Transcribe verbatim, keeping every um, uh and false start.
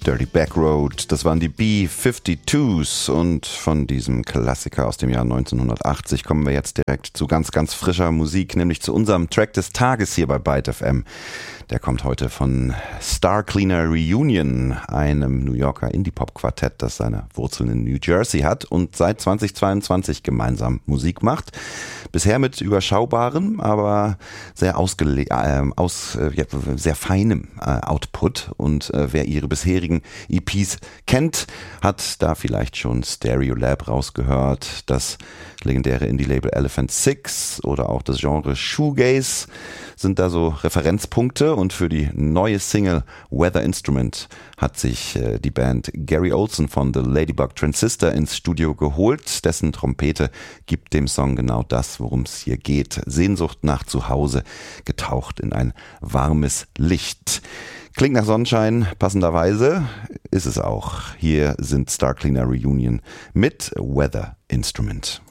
Dirty Backroad, das waren die B zweiundfünfzigs und von diesem Klassiker aus dem Jahr neunzehnhundertachtzig kommen wir jetzt direkt zu ganz, ganz frischer Musik, nämlich zu unserem Track des Tages hier bei Byte F M. Der kommt heute von Star Cleaner Reunion, einem New Yorker Indie-Pop-Quartett, das seine Wurzeln in New Jersey hat und seit zweitausendzweiundzwanzig gemeinsam Musik macht. Bisher mit überschaubarem, aber sehr ausgele- äh, aus, äh, ja, sehr feinem äh, Output. Und äh, wer ihre bisherigen E Ps kennt, hat da vielleicht schon Stereolab rausgehört, das legendäre Indie-Label Elephant Six oder auch das Genre Shoegaze sind da so Referenzpunkte. Und für die neue Single Weather Instrument hat sich äh, die Band Gary Olson von The Ladybug Transistor ins Studio geholt. Dessen Trompete gibt dem Song genau das, worum es hier geht. Sehnsucht nach Zuhause, getaucht in ein warmes Licht. Klingt nach Sonnenschein, passenderweise ist es auch. Hier sind Star Cleaner Reunion mit Weather Instrument.